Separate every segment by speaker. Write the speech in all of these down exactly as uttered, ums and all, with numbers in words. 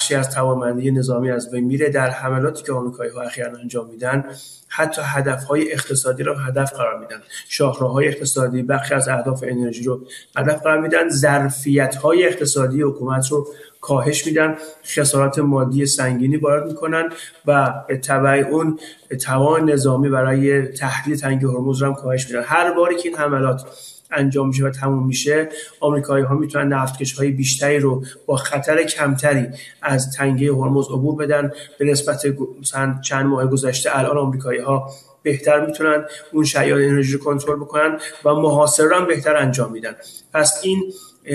Speaker 1: بخشی از توانمندی نظامی از بین میره. در حملاتی که آمریکایی‌ها اخیراً انجام میدن حتی هدف‌های اقتصادی رو هدف قرار میدن، شاهراهای اقتصادی، بخشی از اهداف انرژی رو هدف قرار میدن، ظرفیت‌های اقتصادی حکومت رو کاهش میدن، خسارات مادی سنگینی وارد میکنن و به تبع اون توان نظامی برای تهدید تنگی هرمز رو هم کاهش میدن. هر باری که این حملات انجام میشه و تموم میشه، آمریکایی‌ها میتونن نفتکش‌های بیشتری رو با خطر کمتری از تنگه هرمز عبور بدن. به نسبت مثلا چند ماه گذشته الان آمریکایی‌ها بهتر میتونن اون شیار انرژی رو کنترل بکنن و محاصره رو هم بهتر انجام میدن. پس این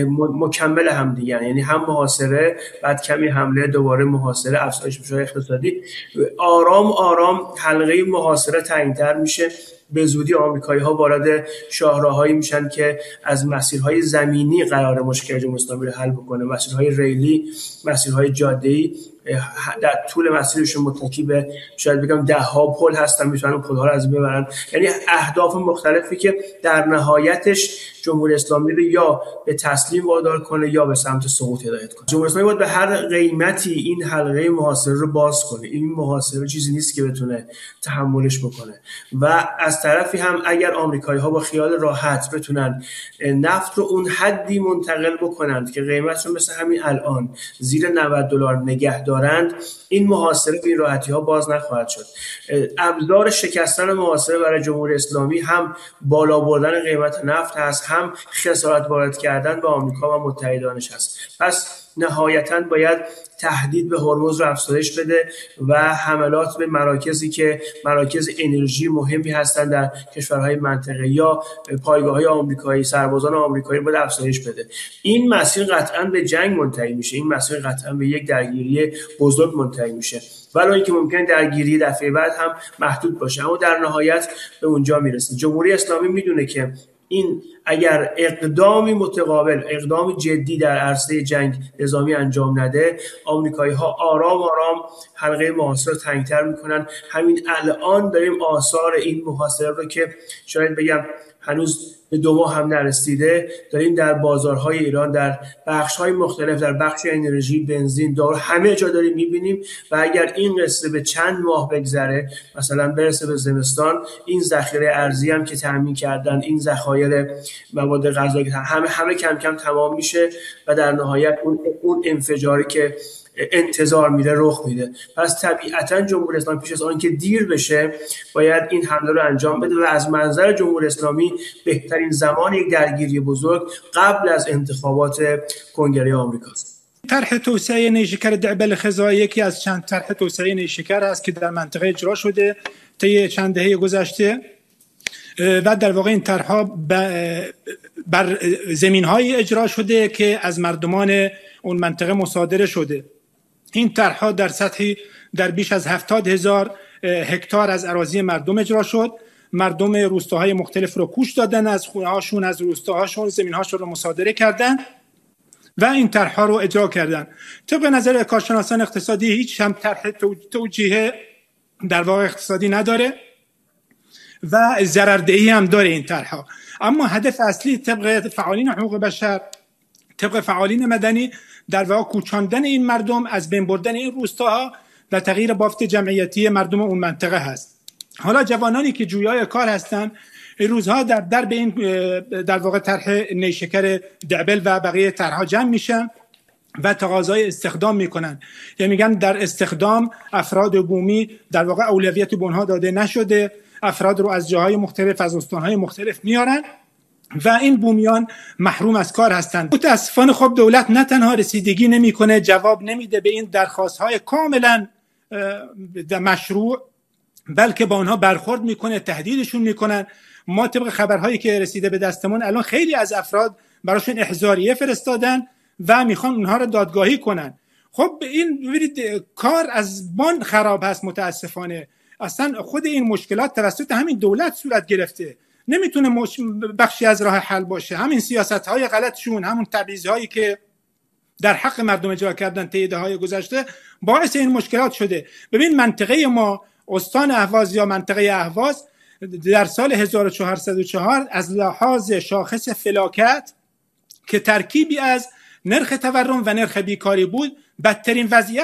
Speaker 1: مکمل هم دیگه، یعنی هم محاصره، بعد کمی حمله، دوباره محاصره، افزایش میشه اقتصادی. آرام آرام حلقه محاصره تنگ‌تر میشه. به زودی آمریکایی‌ها وارد شاهراهایی میشن که از مسیرهای زمینی قرار مشکل جمهوری اسلامی رو حل بکنه، مسیرهای ریلی، مسیرهای جاده‌ای. در طول مسیرشون متکی به شاید بگم ده ها پل هستن، میتونن پل‌ها رو از بین ببرن. یعنی اهداف مختلفی که در نهایتش جمهوری اسلامی رو یا به تسلیم وادار کنه یا به سمت سقوط هدایت کنه. جمهوری اسلامی باید به هر قیمتی این حلقه محاصره رو باز کنه. این محاصره چیزی نیست که بتونه تحملش بکنه. و از طرفی هم اگر آمریکایی‌ها با خیال راحت بتونن نفت رو اون حدی منتقل بکنند که قیمتش رو مثل همین الان زیر نود دلار نگه دارند، این محاصره به این راحتی‌ها باز نخواهد شد. ابزار شکستن محاصره برای جمهوری اسلامی هم بالا بردن قیمت نفت هست، هم خسارت وارد کردن به آمریکا و متحدانش هست. پس نهایتاً باید تهدید به هرمز رو افزایش بده و حملات به مراکزی که مراکز انرژی مهمی هستند در کشورهای منطقه یا پایگاه‌های آمریکایی، سربازان آمریکایی باید افزایش بده. این مسیر قطعاً به جنگ منتهی میشه، این مسیر قطعاً به یک درگیری بزرگ منتهی میشه، ولی اینکه ممکنه درگیری دفعه بعد هم محدود باشه، اما در نهایت به اونجا میرسه. جمهوری اسلامی میدونه که این اگر اقدامی متقابل، اقدامی جدی در عرصه جنگ نظامی انجام نده، آمریکایی‌ها آرام آرام حلقه محاصره تنگتر میکنن. همین الان داریم آثار این محاصره رو که شاید بگم هنوز به دو ماه هم نرسیده داریم در بازارهای ایران، در بخش‌های مختلف، در بخش انرژی، بنزین، دارو، همه جا داریم می‌بینیم. و اگر این قصه به چند ماه بگذره، مثلا برسه به زمستان، این ذخیره ارزی هم که تامین کردن، این ذخایر مواد غذایی همه همه کم کم تمام میشه و در نهایت اون اون انفجاری که انتظار میره رخ میده. پس طبیعتا جمهوری اسلامی پیش از آن که دیر بشه باید این حمله رو انجام بده و از منظر جمهوری اسلامی بهترین زمان یک درگیری بزرگ قبل از انتخابات کنگره آمریکاست.
Speaker 2: طرح توسعه نیشکر دعبل خزایی یکی از چند طرح توسعه نیشکر است که در منطقه اجرا شده طی چند دهه گذشته و در واقع این طرح‌ها بر زمین‌های اجرا شده که از مردمان اون منطقه مصادره شده. این طرح‌ها در سطحی در بیش از هفتاد هزار هکتار از اراضی مردم اجرا شد. مردم روستاهای مختلف رو کوچ دادن، از خونه‌هاشون، از روستاهاشون زمین‌هاشون رو مصادره کردن و این طرح‌ها رو اجرا کردن. طبق نظر کارشناسان اقتصادی هیچ هم طرح توجیه در واقع اقتصادی نداره و ضرردهی هم داره این طرح‌ها. اما هدف اصلی طبق فعالین حقوق بشر، طبق فعالین مدنی، در واقع کوچاندن این مردم، از بین بردن این روستاها و تغییر بافت جمعیتی مردم اون منطقه هست. حالا جوانانی که جویای کار هستن این روزها در درب این در واقع طرح نیشکر دعبل و بقیه طرح‌ها جمع میشن و تقاضای استخدام میکنن. یعنی میگن در استخدام افراد بومی در واقع اولویت به اونها داده نشده، افراد رو از جاهای مختلف، از استانهای مختلف میارن و این بومیان محروم از کار هستند. متاسفانه خب دولت نه تنها رسیدگی نمیکنه، جواب نمیده به این درخواست‌های کاملا مشروع، بلکه با اونها برخورد میکنه، تهدیدشون میکنن. ما طبق خبرهایی که رسیده به دستمون الان خیلی از افراد براشون احضاریه فرستادن و میخوان اونها رو دادگاهی کنن. خب این ببینید کار از بان خراب هست متاسفانه. اصلا خود این مشکلات توسط همین دولت صورت گرفته، نمیتونه مش... بخشی از راه حل باشه. همین سیاست‌های غلطشون، همون تبعیض‌هایی که در حق مردم اجرا کردن طی دهه‌های گذشته باعث این مشکلات شده. ببین منطقه ما، استان اهواز یا منطقه اهواز، در سال هزار و چهارصد و چهار از لحاظ شاخص فلاکت که ترکیبی از نرخ تورم و نرخ بیکاری بود، بدترین وضعیت